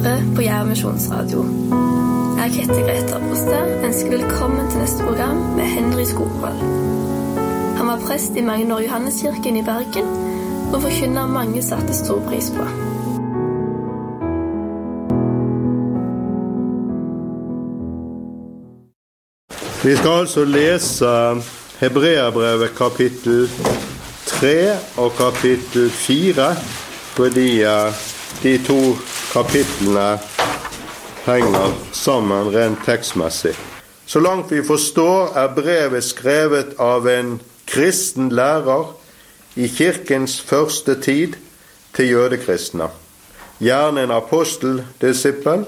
hører på Jerv Misjonsradio. Jeg heter Greta Broster, ønsker velkommen til neste program med Henry Skogvold. Han var prest i Magne Johanneskirken i Bergen, og forkynner mange satte stor pris på. Vi skal altså lese Hebreerbrevet kapittel 3 og kapittel 4, fordi de to kapitlene henger sammen rent tekstmessig. Så langt vi forstår brevet skrevet av en kristen lærer i kirkens første tid til jødekristne. Gjerne en aposteldisippel.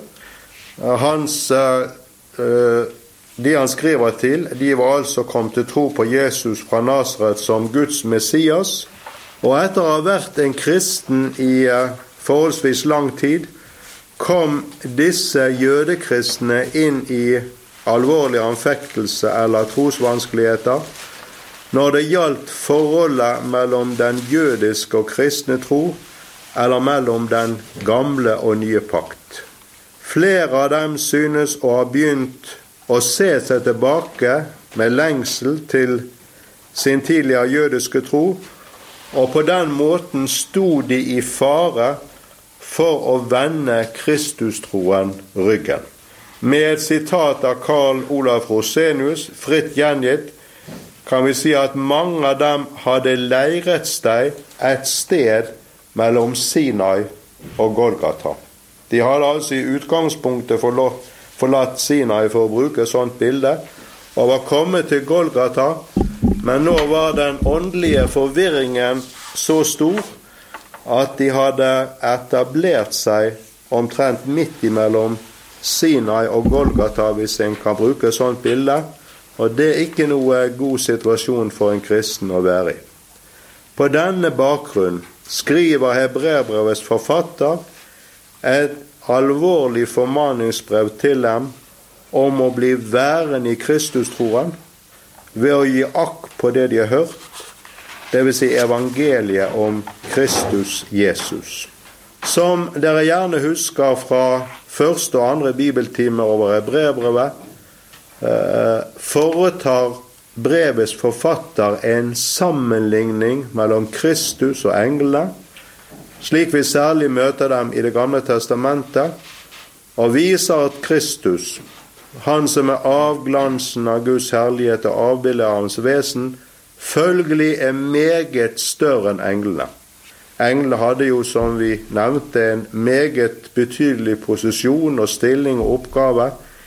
De han skriver til, de var altså kommet til tro på Jesus fra Nasaret som Guds Messias, og etter å ha vært en kristen i forholdsvis lang tid, kom disse jødekristne inn i alvorlig anfektelse eller trosvanskeligheter når det gjaldt forholdet mellom den jødiske og kristne tro, eller mellom den gamle og nye pakt. Flere av dem synes å ha begynt å se seg tilbake med lengsel til sin tidligere jødiske tro, og på den måten stod de i fare for å vende Kristustroen ryggen. Med et sitat av Karl Olav Rosenius, fritt gjengitt, kan vi si at mange av dem hadde leiret seg et sted mellom Sinai og Golgata. De hadde altså i utgangspunktet forlatt Sinai, for å bruke et sånt bilde, og var kommet til Golgata, men nå var den åndelige forvirringen så stor at de hadde etablert seg omtrent midt imellom Sinai og Golgata, hvis en kan bruke et sånt bilde, og det er ikke noe god situasjon for en kristen å være i. På denne bakgrunn skriver Hebreerbrevets forfatter et alvorlig formaningsbrev til dem om å bli værende i Kristustroen ved å gi akt på det de har hørt, det vil si evangeliet om Kristus Jesus. Som dere gjerne husker fra første og andre bibeltimer over Hebreerbrevet, foretar brevets forfatter en sammenligning mellom Kristus og englene, slik vi særlig møter dem i Det gamle testamentet, og viser at Kristus, han som er avglansen av Guds herlighet og avbildet av hans vesen, følgelig er meget større enn englene. Englene hadde jo, som vi nevnte, en meget betydelig posisjon og stilling og oppgave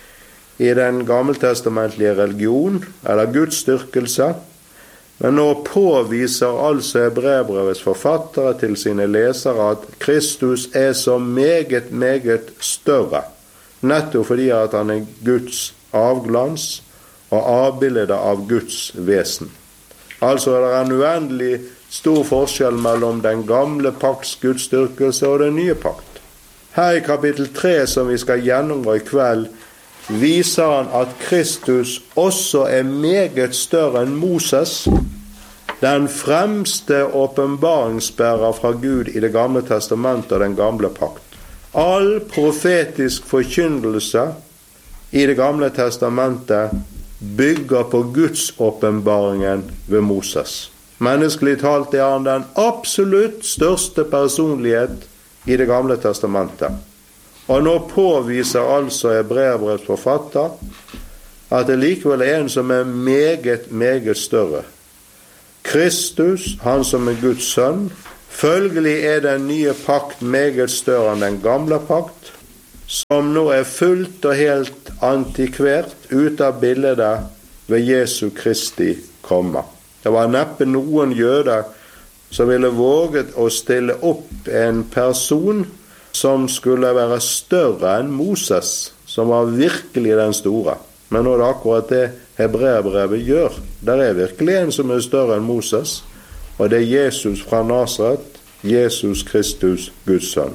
i den gammeltestamentlige religion, eller Guds styrkelse, men nå påviser altså Hebreerbrevets forfattere til sine lesere at Kristus er så meget, meget større, nettopp fordi at han er Guds avglans og avbildet av Guds vesen. Altså det er en uendelig stor forskjell mellom den gamle pakts gudsdyrkelse og den nye pakt. Her i kapittel 3, som vi skal gjennomgå i kveld, viser han at Kristus også er meget større enn Moses, den fremste åpenbaringsbærer fra Gud i Det gamle testamentet og den gamle pakt. All profetisk forkynnelse i Det gamle testamentet bygger på Guds åpenbaringen ved Moses. Menneskelig talt er han den absolutt største personlighet i Det gamle testamentet. Og nå påviser altså Hebreerbrevets forfatter at det likevel er en som er meget, meget større. Kristus, han som er Guds sønn, følgelig er den nye pakt meget større enn den gamle pakt, som nå er fullt og helt antikvert ut av bildet ved Jesu Kristi komme. Det var neppe noen jøder som ville våget å stille opp en person som skulle være større enn Moses, som var virkelig den store. Men nå er det akkurat det Hebreerbrevet gjør. Der er virkelig en som er større enn Moses, og det er Jesus fra Nasaret, Jesus Kristus, Guds sønn.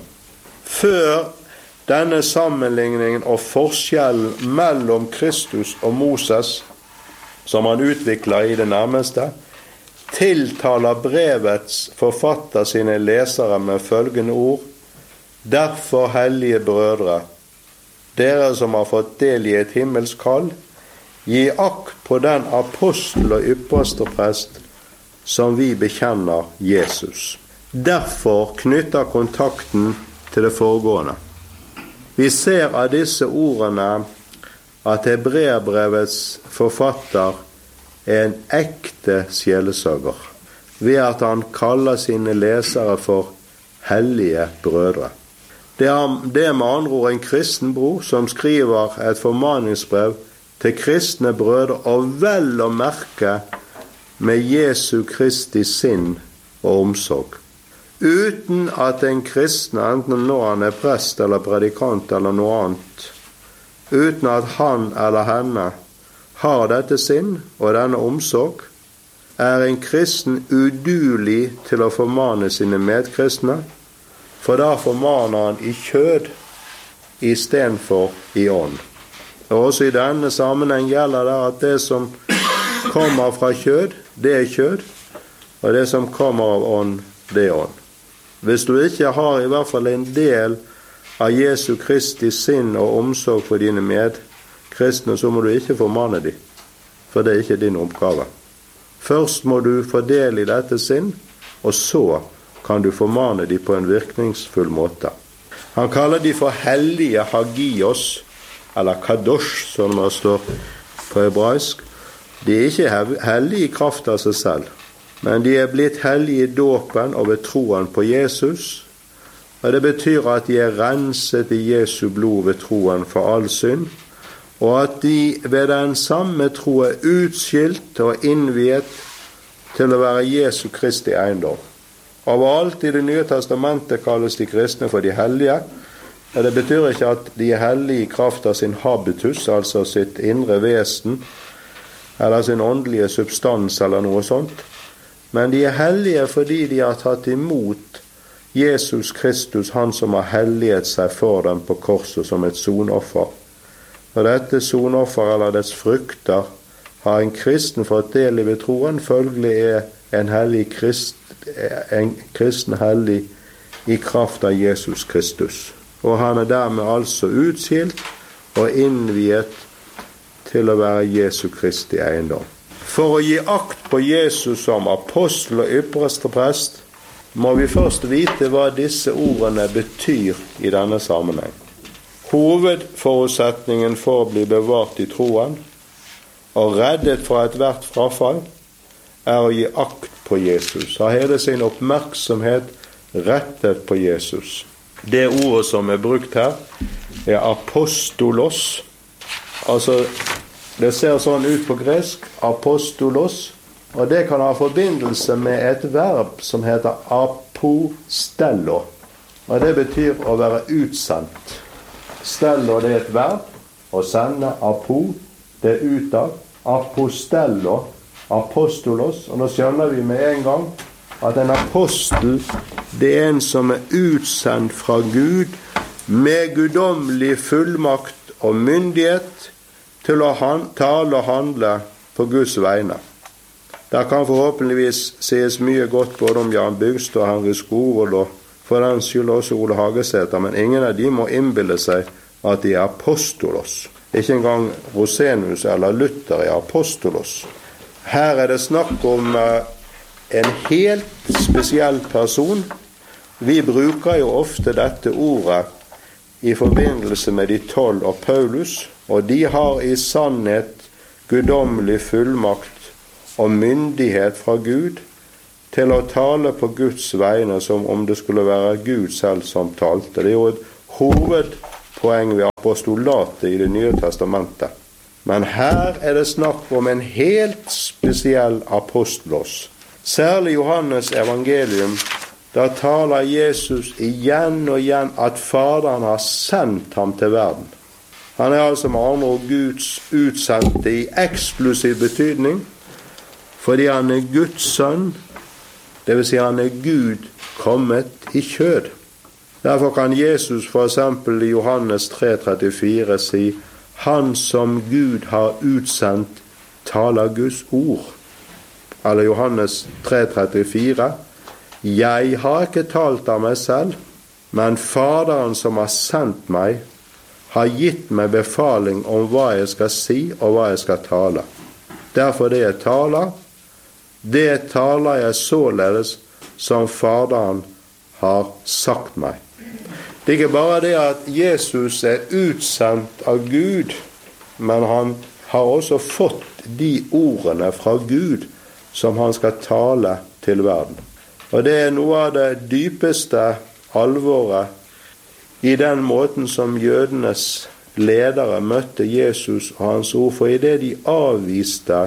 Før denne sammenligningen og forskjellen mellom Kristus og Moses, som han utvikler i det nærmeste, tiltaler brevets forfatter sine lesere med følgende ord: Derfor, hellige brødre, dere som har fått del i et himmelsk kall, gi akt på den apostel og ypperste prest som vi bekjenner Jesus. Derfor knytter kontakten til det foregående. Vi ser av disse ordene at Hebreerbrevets forfatter er en ekte sjelesørger, ved at han kaller sine lesere for hellige brødre. Det er med andre ord en kristen bror som skriver et formaningsbrev til kristne brødre, og vel å merke med Jesu Kristi sinn og omsorg. Uten at en kristne, enten nå han er prest eller predikant eller noe annet, uten at han eller henne har dette sinn og denne omsorg, er en kristen uduelig til å formane sine medkristne, for da formaner han i kjød i stedet for i ånd. Og også i denne sammenheng gjelder det at det som kommer fra kjød, det er kjød, og det som kommer av ånd, det er ånd. Hvis du ikke har i hvert fall en del av Jesu Kristi sinn og omsorg for dine medkristne, så må du ikke formane dem, for det er ikke din oppgave. Først må du få del i dette sinn, og så kan du formane dem på en virkningsfull måte. Han kaller dem for hellige hagios, eller kadosh, som det står på hebraisk. De er ikke hellige i kraft av seg selv, men de er blitt hellige i dåpen og ved troen på Jesus, og det betyr at de er renset i Jesu blod ved troen for all synd, og at de ved den samme tro er utskilt og innviet til å være Jesu Kristi eiendom. Overalt i Det nye testamentet kalles de kristne for de hellige. Det betyr ikke at de er hellige i kraft av sin habitus, altså sitt indre vesen, eller sin åndelige substans, eller noe sånt. Men de er hellige fordi de har tatt imot Jesus Kristus, han som har helliget seg for dem på korset som et sonoffer. Og dette sonoffer, eller dets frukter, har en kristen fått del i ved troen. Følgelig er en kristen hellig i kraft av Jesus Kristus. Og han er dermed altså utskilt og innviet til å være Jesu Kristi eiendom. For å gi akt på Jesus som apostel og ypperste prest, må vi først vite hva disse ordene betyr i denne sammenheng. Hovedforutsetningen for å bli bevart i troen og reddet fra ethvert frafall er å gi akt på Jesus, ha hele sin oppmerksomhet rettet på Jesus. Det ordet som er brukt her er apostolos. Altså, det ser sånn ut på gresk, apostolos, og det kan ha forbindelse med et verb som heter apostello, og det betyr å være utsendt. Stello, det er et verb, å sende, apo, det er utad, apostello, apostolos, og nå skjønner vi med en gang at en apostel, det er en som er utsendt fra Gud med guddommelig fullmakt og myndighet til å tale og handle på Guds vegne. Der kan forhåpentligvis sies mye godt både om Jan Bygstad og Henry Skogvold og for den skyld også Ole Hagesæter, men ingen av de må innbille seg at de er apostolos. Ikke engang Rosenius eller Luther er apostolos. Her er det snakk om en helt spesiell person. Vi bruker jo ofte dette ordet i forbindelse med de 12 og Paulus, og de har i sannhet guddommelig fullmakt og myndighet fra Gud til å tale på Guds vegne som om det skulle være Gud selv som talte. Det er jo et hovedpoeng ved apostolatet i Det nye testamentet. Men her er det snakk om en helt spesiell apostolos. Særlig Johannes evangelium, da taler Jesus igjen og igjen at Faderen har sendt ham til verden. Han er altså med andre ord Guds utsendte i eksklusiv betydning, fordi han er Guds sønn, det vil si han er Gud kommet i kjød. Derfor kan Jesus for eksempel i Johannes 3,34 si: Han som Gud har utsendt, taler Guds ord. Eller Johannes 3,34: Jeg har ikke talt av meg selv, men Faderen som har sendt meg, har gitt meg befaling om hva jeg skal si og hva jeg skal tale. Derfor det jeg taler jeg således som Faderen har sagt meg. Det er ikke bare det at Jesus er utsendt av Gud, men han har også fått de ordene fra Gud som han skal tale til verden. Og det er noe av det dypeste alvoret i den måten som jødenes ledere møtte Jesus og hans ord, for i det de avviste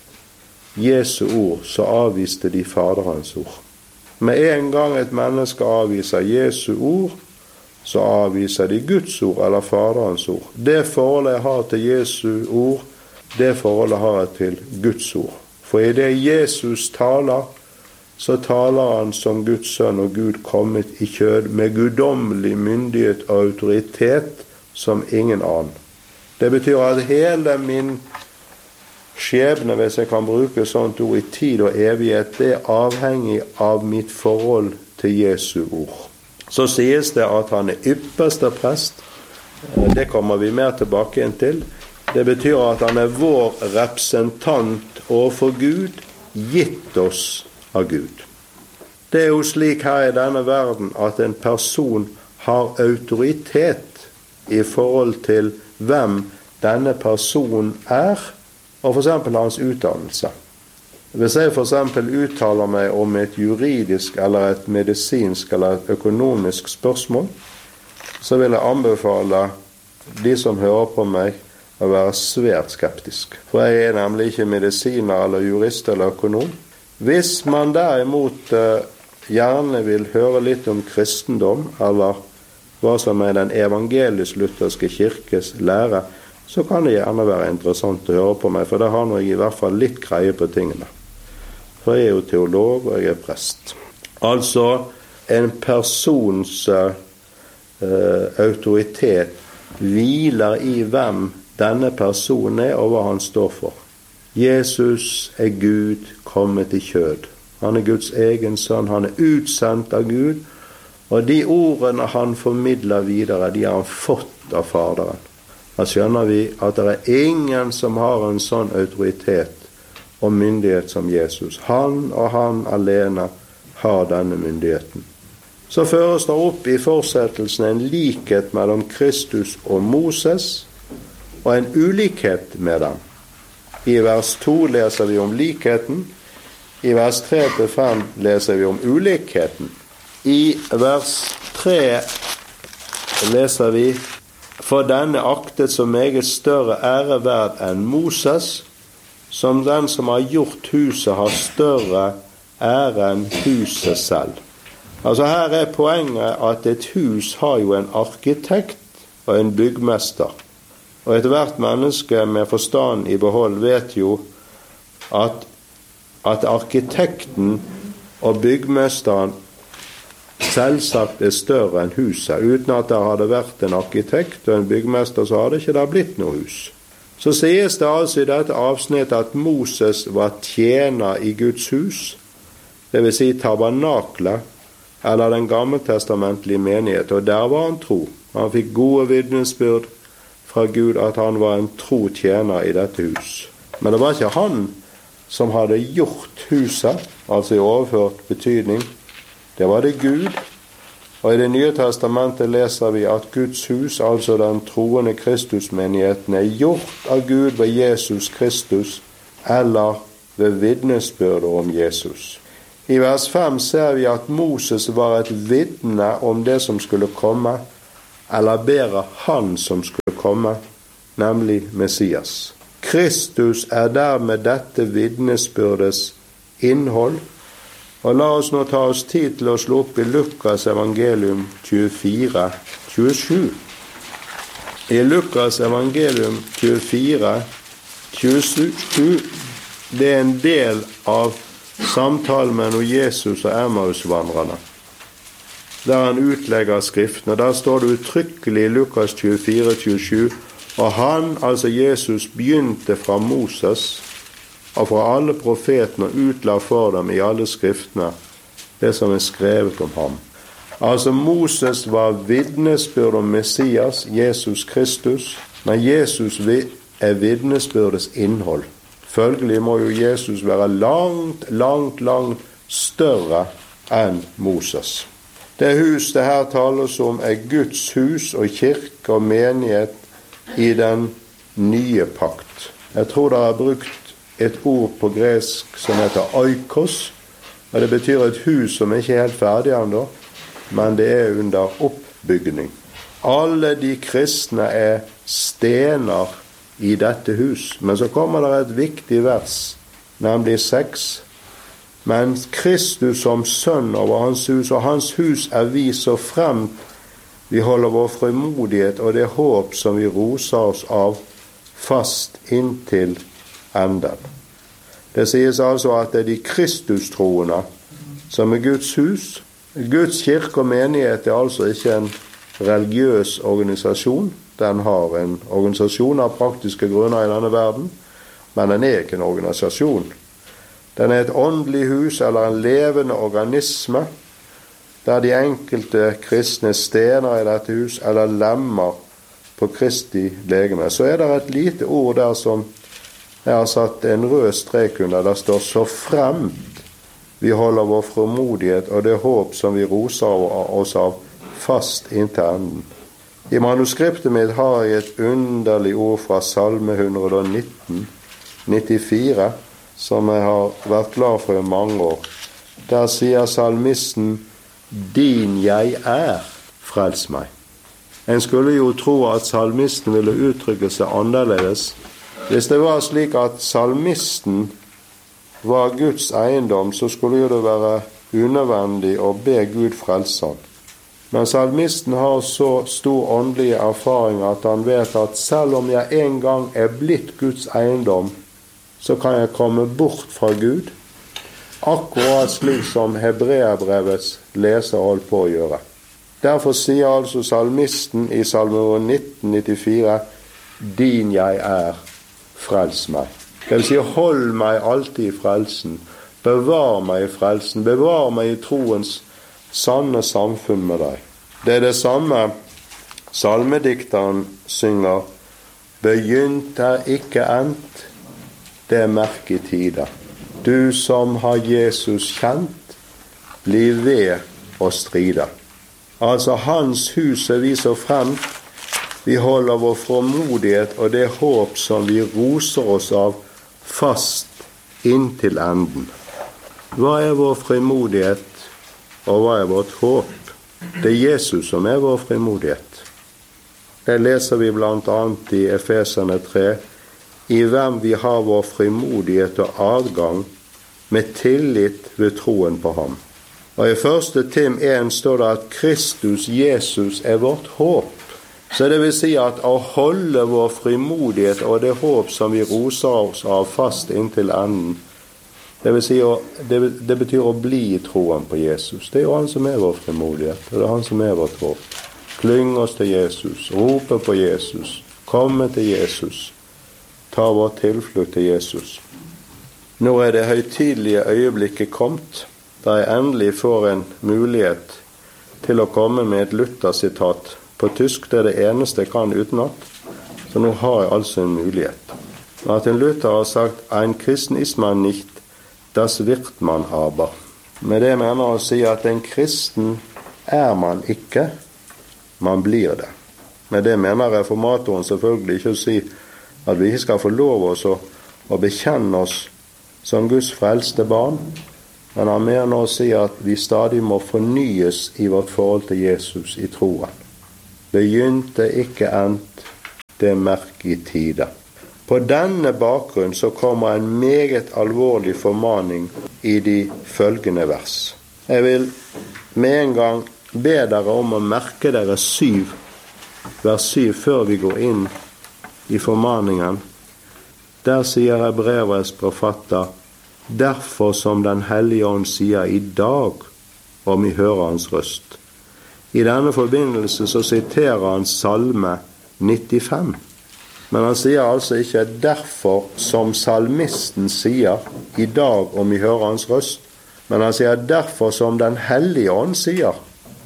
Jesu ord, så avviste de Faderens ord. Med en gang et menneske avviser Jesu ord, så avviser de Guds ord eller Faderens ord. Det forholdet jeg har til Jesu ord, det forholdet har jeg til Guds ord. For i det Jesus taler, så taler han som Guds sønn og Gud kommet i kjød med guddommelig myndighet og autoritet som ingen annen. Det betyr at hele min skjebne, hvis jeg kan bruke sånt ord, i tid og evighet, det er avhengig av mitt forhold til Jesu ord. Så sies det at han er ypperste prest. Det kommer vi mer tilbake igjen til. Det betyr at han er vår representant overfor Gud, gitt oss av Gud. Det er jo slik her i denne verden at en person har autoritet i forhold til hvem denne personen er, og for eksempel hans utdannelse. Hvis jeg for eksempel uttaler meg om et juridisk eller et medisinsk eller et økonomisk spørsmål, så vil jeg anbefale de som hører på meg å være svært skeptisk. For jeg er nemlig ikke medisiner eller jurist eller økonom. Hvis man derimot gjerne vil høre litt om kristendom, eller hva som er den evangelisk-lutherske kirkes lære, så kan det gjerne være interessant å høre på meg, for da har jeg i hvert fall litt greie på tingene. For jeg er jo teolog, og jeg er prest. Altså, en persons autoritet hviler i hvem denne personen er, og hva han står for. Jesus er Gud kommet i kjød. Han er Guds egen sønn, han er utsendt av Gud, og de ordene han formidler videre, de har han fått av Faderen. Da skjønner vi at det er ingen som har en sånn autoritet og myndighet som Jesus. Han og han alene har denne myndigheten. Så føres det opp i fortsettelsen en likhet mellom Kristus og Moses, og en ulikhet med dem. I vers 2 leser vi om likheten, i vers 3-5 leser vi om ulikheten. I vers 3 leser vi: For denne aktet så meget større ære verd enn Moses, som den som har gjort huset har større ære enn huset selv. Altså her er poenget at et hus har jo en arkitekt og en byggmester. Og et hvert menneske med forstand i behold vet jo at arkitekten og byggmesteren selvsagt er større enn huset. Uten at det hadde vært en arkitekt og en byggmester, så hadde ikke det blitt noe hus. Så sies det altså i dette avsnittet at Moses var tjener i Guds hus, det vil si tabernaklet, eller den gammeltestamentlige menighet, og der var han tro. Han fikk gode vitnesbyrd fra Gud at han var en tro tjener i dette hus. Men det var ikke han som hadde gjort huset, altså i overført betydning. Det var det Gud. Og i Det nye testamentet leser vi at Guds hus, altså den troende Kristusmenigheten, er gjort av Gud ved Jesus Kristus, eller ved vitnesbyrdet om Jesus. I vers 5 ser vi at Moses var et vitne om det som skulle komme, eller bedre han som skulle komme, nemlig Messias. Kristus er dermed dette vitnesbyrdets innhold. Og la oss nå ta oss tid til å slå opp i Lukas evangelium 24, 27. I Lukas evangelium 24, 27, det er en del av samtalen mellom Jesus og Emmausvandrerne, der han utlegger skriften. Og der står det uttrykkelig i Lukas 24, 27, og han, altså Jesus, begynte fra Moses og fra alle profetene og utla for dem i alle skriftene det som er skrevet om ham. Altså Moses var vitnesbyrd om Messias, Jesus Kristus, men Jesus er vitnesbyrdets innhold. Følgelig må jo Jesus være langt større enn Moses. Det hus det her tales om er Guds hus og kirke og menighet i den nye pakt. Jeg tror det er brukt et ord på gresk som heter oikos, og det betyr et hus som ikke er helt ferdig ennå, men det er under oppbygning. Alle de kristne er stener i dette hus, men så kommer det et viktig vers, nemlig 6. Men Kristus som sønn over hans hus, og hans hus er vi så fremt vi holder vår frimodighet og det håp som vi roser oss av fast inntil enden. Det sies altså at det er de Kristus-troende som er Guds hus. Guds kirke og menighet er altså ikke en religiøs organisasjon. Den har en organisasjon av praktiske grunner i denne verden, men den er ikke en organisasjon. Den er et åndelig hus eller en levende organisme, der de enkelte kristne stener i dette hus eller lemmer på Kristi legeme. Så er det et lite ord der som jeg har satt en rød strek under. Der står så fremt vi holder vår frimodighet og det håp som vi roser oss av fast inntil enden. I manuskriptet mitt har jeg et underlig ord fra Salme 119, 94, som jeg har vært glad for i mange år. Der sier salmisten, din jeg er, frels meg. En skulle jo tro at salmisten ville uttrykke seg annerledes. Hvis det var slik at salmisten var Guds eiendom, så skulle jo det være unødvendig å be Gud frelse han. Men salmisten har så stor åndelig erfaring at han vet at selv om jeg en gang er blitt Guds eiendom, så kan jeg komme bort fra Gud, akkurat slik som Hebreerbrevets leser holdt på å gjøre. Derfor sier altså salmisten i Salme 1994, din jeg er, frels meg. Det vil si, hold meg alltid i frelsen, bevar meg i frelsen, bevar meg i troens sanne samfunn med deg. Det er det samme salmedikteren synger, begynt er ikke endt, det er merke i tida. Du som har Jesus kjent, bli ved og stride. Altså hans hus er vi så fremt, vi holder vår frimodighet og det håp som vi roser oss av fast inntil enden. Hva er vår frimodighet, og hva er vårt håp? Det er Jesus som er vår frimodighet. Det leser vi blant annet i Efeserne 3, i hvem vi har vår frimodighet og adgang med tillit ved troen på ham. Og i 1. Tim 1 står det at Kristus Jesus er vårt håp. Så det vil si at å holde vår frimodighet og det håp som vi roser oss av fast inntil enden, det vil si det betyr å bli i troen på Jesus. Det er jo han som er vår frimodighet, og det er han som er vårt håp. Klyng oss til Jesus, rope på Jesus, komme til Jesus, ta vår tilflukt til Jesus. Nå er det høytidelige øyeblikket kommet, da jeg endelig får en mulighet til å komme med et Luther-sitat. På tysk det er det eneste jeg kan utenat, så nå har jeg altså en mulighet. Martin Luther har sagt, ein Christen ist man nicht, das wird man aber. Med det mener jeg å si at en kristen er man ikke, man blir det. Med det mener reformatoren selvfølgelig ikke å si at vi ikke skal få lov oss å bekjenne oss som Guds frelste barn, men han mener å si at vi stadig må fornyes i vårt forhold til Jesus i troen. Begynte ikke endt, det merke i tide. På denne bakgrunn så kommer en meget alvorlig formaning i de følgende vers. Jeg vil med en gang be dere om å merke dere vers 7 før vi går inn i formaningen. Der sier Hebreerbrevets forfatter, derfor som den hellige ånd sier i dag, om vi hører hans røst. I denne forbindelse så siterer han Salme 95. Men han sier altså ikke derfor som salmisten sier i dag om vi hører hans røst, men han sier derfor som den hellige ånd sier.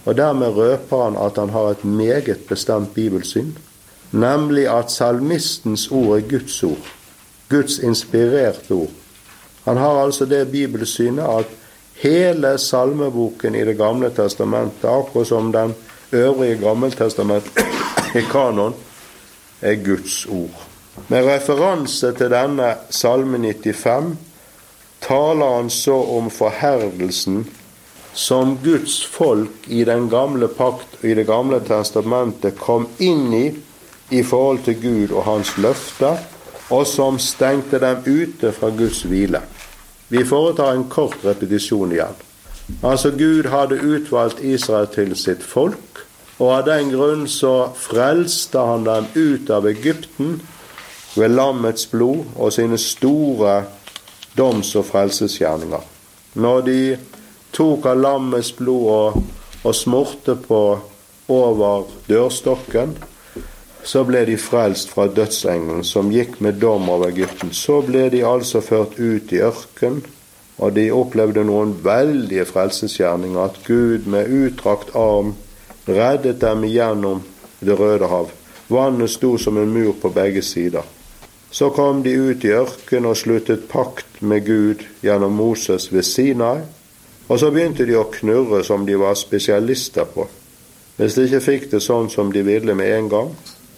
og dermed røper han at han har et meget bestemt bibelsyn, nemlig at salmistens ord er Guds ord, Guds inspirert ord. Han har altså det bibelsynet at hele salmeboken i det gamle testamentet, akkurat som den øvrige gammeltestamentet i kanon, er Guds ord. Med referanse til denne salme 95 taler han så om forherdelsen som Guds folk i den gamle pakt og i det gamle testamentet kom inn i forhold til Gud og hans løfter, og som stengte dem ute fra Guds hvile. Vi foretar en kort repetisjon igjen. Altså, Gud hadde utvalgt Israel til sitt folk, og av den grunn så frelste han dem ut av Egypten ved lammets blod og sine store doms- og frelsesgjerninger. Når de tok av lammets blod og smurte på over dørstokken, så ble de frelst fra dødsengelen som gikk med dom over Egypten. Så ble de altså ført ut i ørken, og de opplevde noen veldige frelsesgjerninger, at Gud med utdrakt arm reddet dem igjennom det Røde hav. Vannet sto som en mur på begge sider. Så kom de ut i ørken og sluttet pakt med Gud gjennom Moses ved Sinai, og så begynte de å knurre som de var spesialister på. Hvis de ikke fikk det sånn som de ville med en gang,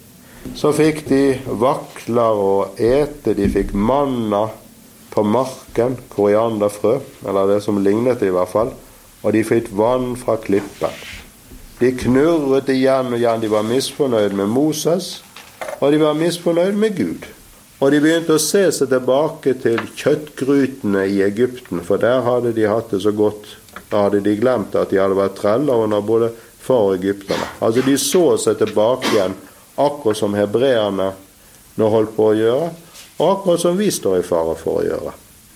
så fikk de vakler å ete, de fikk manna på marken, korianderfrø, eller det som lignet i hvert fall, og de fikk vann fra klippen. De knurret igjen og igjen, de var misfornøyd med Moses, og de var misfornøyd med Gud. Og de begynte å se seg tilbake til kjøttgrytene i Egypten, for der hadde de hatt det så godt. Da hadde de glemt at de hadde vært treller under både far og egypterne. Altså de så seg tilbake igjen, akkurat som hebreerne nå holdt på å gjøre, og akkurat som vi står i fare for å gjøre.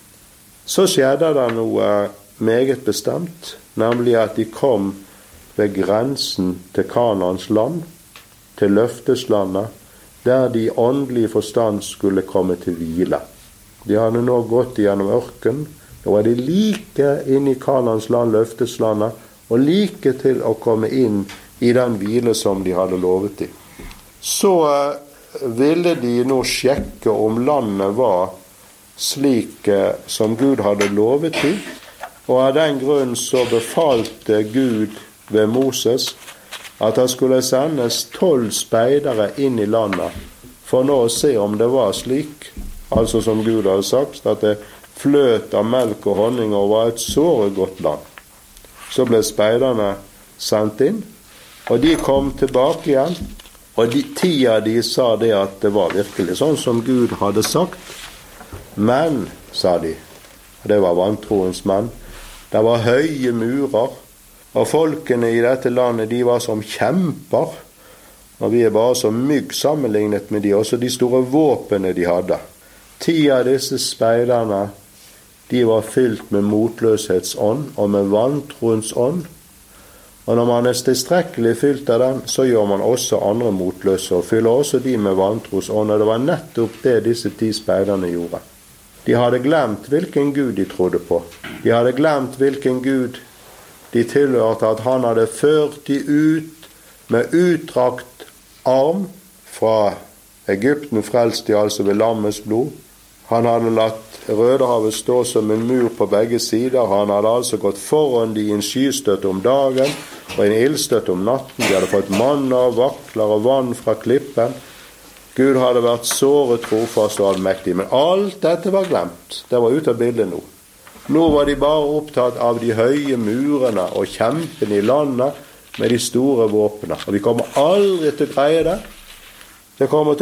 Så skjedde det noe meget bestemt, nemlig at de kom ved grensen til Kanaans land, til løfteslandet, der de åndelige forstand skulle komme til hvile. De hadde nå gått gjennom ørken, da var de like inn i Kanaans land, løfteslandet, og like til å komme inn i den hvile som de hadde lovet i. Så ville de nå sjekke om landet var slik som Gud hadde lovet i, og av den grunn så befalte Gud ved Moses at det skulle sendes 12 speidere inn i landet for nå å se om det var slik, altså som Gud hadde sagt, at det fløt av melk og honning og var et såre godt land. Så ble speiderne sendt inn, og de kom tilbake igjen, og 10 av de sa det at det var virkelig sånn som Gud hadde sagt. Men, sa de, og det var vantroens menn, det var høye murer, og folkene i dette landet, de var som kjemper, og vi er bare som mygg sammenlignet med de, også de store våpene de hadde. 10 av disse speiderne, de var fylt med motløshetsånd og med vantroens ånd, og når man er tilstrekkelig fylt av den, så gjør man også andre motløse, og fyller også de med vantros ånd, og det var nettopp det disse 10 speiderne gjorde. De hadde glemt hvilken Gud de trodde på. De hadde glemt hvilken Gud de tilhørte, at han hadde ført de ut med utdrakt arm fra Egypten, frelst de altså ved lammets blod. Han hadde latt Rødehavet stå som en mur på begge sider. Han hadde altså gått foran de i en skystøtte om dagen og en ildstøtte om natten. De hadde fått manna, vakler og vann fra klippen. Gud hadde vært såre trofast og allmektig, men alt dette var glemt. Det var ute av bildet nå. Nå var de bare opptatt av de høye murene og kjempene i landet med de store våpnene. Og vi kommer aldri til å greie det. Det kommer til